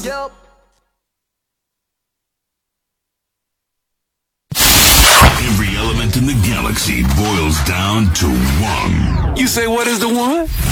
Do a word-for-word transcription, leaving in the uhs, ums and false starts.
Yep. Every element in the galaxy boils down to one. You say, what is the one?